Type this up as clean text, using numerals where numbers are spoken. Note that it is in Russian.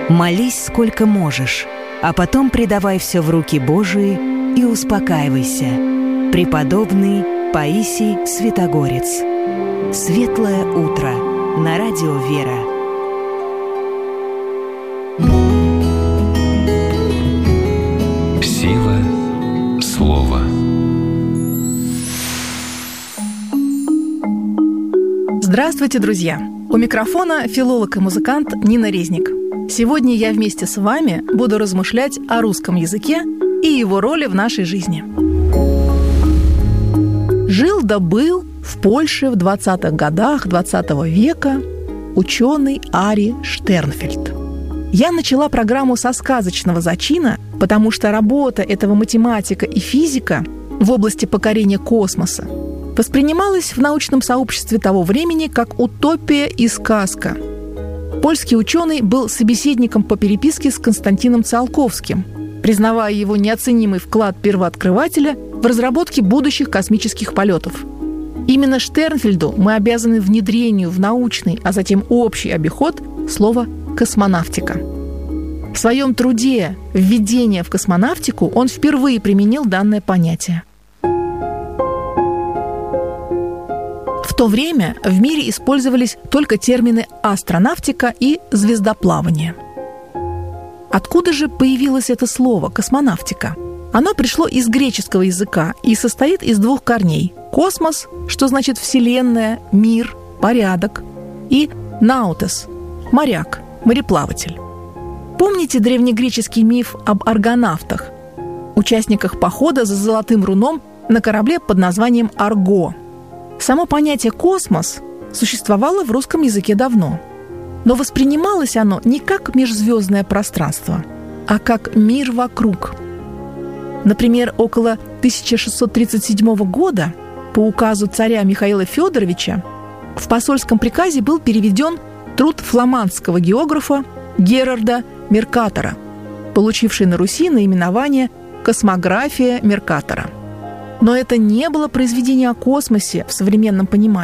Молись сколько можешь, а потом предавай все в руки Божии и успокаивайся. Преподобный Паисий Святогорец. Светлое утро на радио «Вера». Сила слова. Здравствуйте, друзья! У микрофона филолог и музыкант Нина Резник. Сегодня я вместе с вами буду размышлять о русском языке и его роли в нашей жизни. Жил да был в Польше в 20-х годах 20 века ученый Ари Штернфельд. Я начала программу со сказочного зачина, потому что работа этого математика и физика в области покорения космоса воспринималась в научном сообществе того времени как утопия и сказка. Польский ученый был собеседником по переписке с Константином Циолковским, признавая его неоценимый вклад первооткрывателя в разработке будущих космических полетов. Именно Штернфельду мы обязаны внедрению в научный, а затем общий обиход слова «космонавтика». В своем труде «Введение в космонавтику» он впервые применил данное понятие. В то время в мире использовались только термины «астронавтика» и «звездоплавание». Откуда же появилось это слово «космонавтика»? Оно пришло из греческого языка и состоит из двух корней – «космос», что значит «вселенная», «мир», «порядок», и «наутес» – «моряк», «мореплаватель». Помните древнегреческий миф об аргонавтах, участниках похода за золотым руном на корабле под названием «Арго»? Само понятие «космос» существовало в русском языке давно, но воспринималось оно не как межзвездное пространство, а как мир вокруг. Например, около 1637 года по указу царя Михаила Федоровича в посольском приказе был переведен труд фламандского географа Герарда Меркатора, получивший на Руси наименование «Космография Меркатора». Но это не было произведение о космосе в современном понимании.